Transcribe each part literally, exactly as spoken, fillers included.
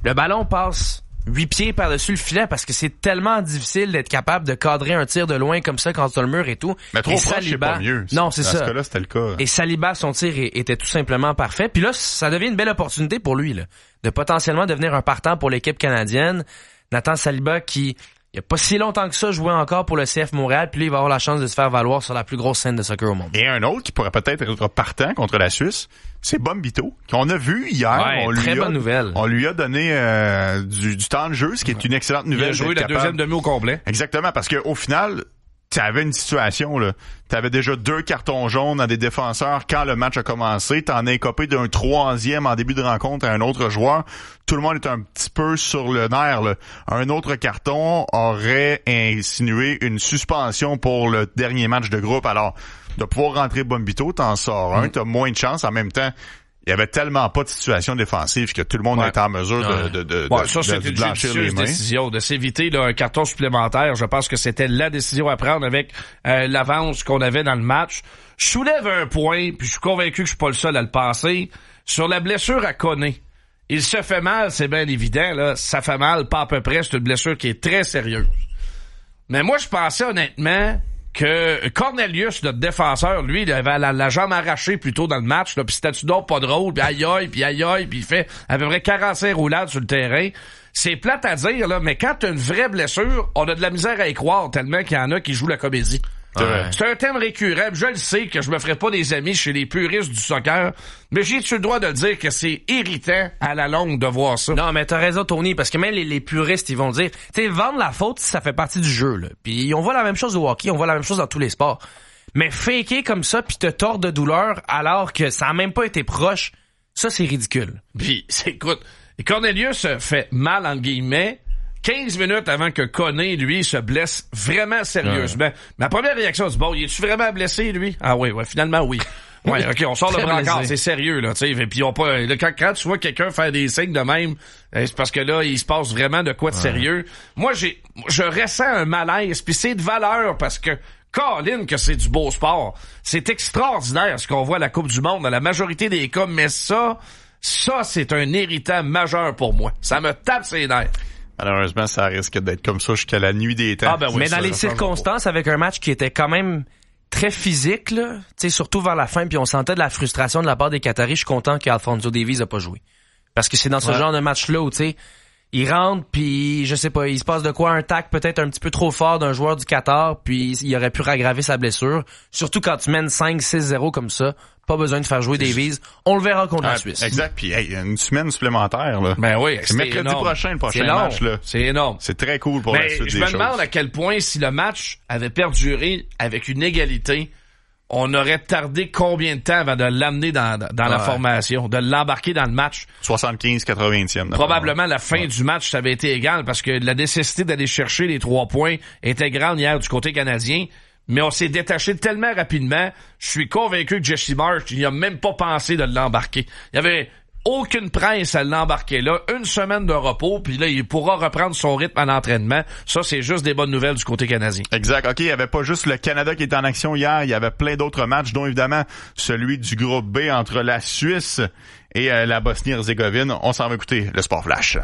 le ballon passe huit pieds par-dessus le filet parce que c'est tellement difficile d'être capable de cadrer un tir de loin comme ça quand tu as le mur et tout. Mais trop et proche, Saliba, c'est pas mieux. Non, c'est Dans ça. Dans ce cas-là, c'était le cas. Et Saliba, son tir était tout simplement parfait. Puis là, ça devient une belle opportunité pour lui, là, de potentiellement devenir un partant pour l'équipe canadienne. Nathan Saliba qui, il y a pas si longtemps que ça, jouait encore pour le C F Montréal, puis là, il va avoir la chance de se faire valoir sur la plus grosse scène de soccer au monde. Et un autre qui pourrait peut-être être partant contre la Suisse, c'est Bombito, qu'on a vu hier. Ouais, on lui très a, bonne nouvelle. On lui a donné euh, du, du temps de jeu, ce qui est une excellente nouvelle. Il a joué la capable... deuxième demi au complet. Exactement, parce que au final, t'avais une situation, là. T'avais déjà deux cartons jaunes à des défenseurs quand le match a commencé. T'en as écopé d'un troisième en début de rencontre à un autre joueur. Tout le monde est un petit peu sur le nerf, là. Un autre carton aurait insinué une suspension pour le dernier match de groupe. Alors, de pouvoir rentrer Bombito, t'en sors un, mmh. t'as moins de chance. En même temps, il y avait tellement pas de situation défensive que tout le monde ouais. était en mesure ouais. de, de, de, ouais, de, ça, de, c'était de une blanchir les judicieuse mains. décision de s'éviter là, un carton supplémentaire. Je pense que c'était la décision à prendre avec euh, l'avance qu'on avait dans le match. Je soulève un point, puis je suis convaincu que je suis pas le seul à le penser, sur la blessure à Koné. Il se fait mal, c'est bien évident, là. Ça fait mal, pas à peu près. C'est une blessure qui est très sérieuse. Mais moi, je pensais honnêtement que Cornelius, notre défenseur, lui, il avait la, la jambe arrachée plus tôt dans le match, là, pis c'était-tu donc pas drôle, pis aïe aïe, pis aïe aïe, pis il fait à peu près quarante-cinq roulades sur le terrain. C'est plate à dire, là, mais quand t'as une vraie blessure, on a de la misère à y croire tellement qu'il y en a qui jouent la comédie. Ouais. C'est un thème récurrent. Je le sais que je me ferai pas des amis chez les puristes du soccer, mais j'ai-tu le droit de dire que c'est irritant à la longue de voir ça? Non, mais t'as raison, Tony, parce que même les, les puristes, ils vont dire, tu sais, vendre la faute, ça fait partie du jeu, là. Puis on voit la même chose au hockey, on voit la même chose dans tous les sports. Mais faker comme ça, puis te tordre de douleur, alors que ça a même pas été proche, ça, c'est ridicule. Puis, écoute, Cornelius fait mal, entre guillemets, quinze minutes avant que Koné, lui, se blesse vraiment sérieusement. Ouais. Ma première réaction, c'est bon, il est-tu vraiment blessé, lui? Ah oui, ouais, finalement, oui. Ouais, ok, on sort le brancard, c'est sérieux, là, tu sais. Puis on pas, là, quand, quand tu vois quelqu'un faire des signes de même, c'est parce que là, il se passe vraiment de quoi de ouais. sérieux. Moi, j'ai, je ressens un malaise, puis c'est de valeur parce que, Colin, que c'est du beau sport. C'est extraordinaire ce qu'on voit à la Coupe du Monde dans la majorité des cas, mais ça, ça, c'est un irritant majeur pour moi. Ça me tape ses nerfs. Malheureusement, ça risque d'être comme ça jusqu'à la nuit des temps. Ah ben oui, mais ça, dans les circonstances, avec un match qui était quand même très physique, là, tu sais, surtout vers la fin, puis on sentait de la frustration de la part des Qataris, je suis content qu'Alphonso Davies a pas joué. Parce que c'est dans ce ouais. genre de match-là où, tu sais, il rentre, puis je sais pas, il se passe de quoi, un tac peut-être un petit peu trop fort d'un joueur du Qatar, puis il aurait pu aggraver sa blessure. Surtout quand tu mènes cinq six zéro comme ça, pas besoin de faire jouer Davies. On le verra contre ah, la Suisse. Exact, puis hey, une semaine supplémentaire, là. Ben oui, c'est mercredi énorme. prochain, le prochain match, là. C'est énorme. C'est très cool pour ben, la suite des choses. Je me demande à quel point, si le match avait perduré avec une égalité, on aurait tardé combien de temps avant de l'amener dans, dans ouais. la formation, de l'embarquer dans le match? soixante-quinze quatre-vingtième. Probablement la fin ouais. du match, ça avait été égal parce que la nécessité d'aller chercher les trois points était grande hier du côté canadien. Mais on s'est détaché tellement rapidement, je suis convaincu que Jesse Marsh, il n'a même pas pensé de l'embarquer. Il y avait aucune presse à l'embarquer là, une semaine de repos, puis là, il pourra reprendre son rythme à l'entraînement. Ça, c'est juste des bonnes nouvelles du côté canadien. Exact. OK, il y avait pas juste le Canada qui était en action hier, il y avait plein d'autres matchs, dont évidemment celui du groupe B entre la Suisse et euh, la Bosnie-Herzégovine. On s'en va écouter le Sport Flash.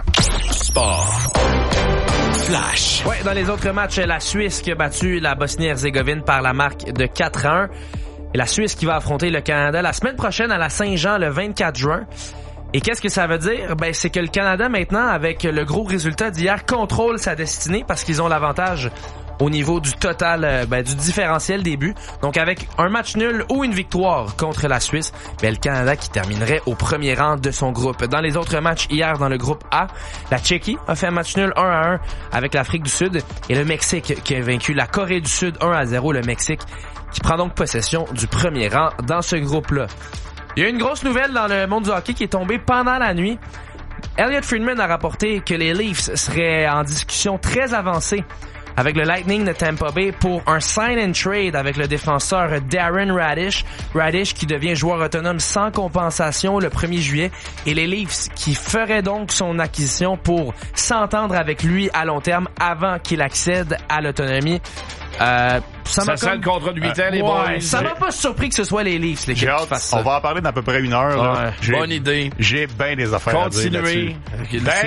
Sport Flash. Ouais, dans les autres matchs, la Suisse qui a battu la Bosnie-Herzégovine par la marque de quatre à un. Et la Suisse qui va affronter le Canada la semaine prochaine à la Saint-Jean le vingt-quatre juin. Et qu'est-ce que ça veut dire? Ben, c'est que le Canada, maintenant, avec le gros résultat d'hier, contrôle sa destinée parce qu'ils ont l'avantage au niveau du total, ben, du différentiel des buts. Donc, avec un match nul ou une victoire contre la Suisse, ben, le Canada qui terminerait au premier rang de son groupe. Dans les autres matchs hier dans le groupe A, la Tchéquie a fait un match nul un à un avec l'Afrique du Sud et le Mexique qui a vaincu la Corée du Sud un à zéro. Le Mexique qui prend donc possession du premier rang dans ce groupe-là. Il y a une grosse nouvelle dans le monde du hockey qui est tombée pendant la nuit. Elliot Friedman a rapporté que les Leafs seraient en discussion très avancée avec le Lightning de Tampa Bay pour un sign and trade avec le défenseur Darren Radish. Radish qui devient joueur autonome sans compensation le premier juillet et les Leafs qui feraient donc son acquisition pour s'entendre avec lui à long terme avant qu'il accède à l'autonomie. Euh, ça ça m'a sent comme... le contrat de huit ans, euh, les ouais, boys. Ça m'a pas surpris que ce soit les Leafs, les qui fassent ça. On va en parler d'à peu près une heure. Là. Ouais, bonne idée. J'ai bien des affaires Continuez. à dire là-dessus.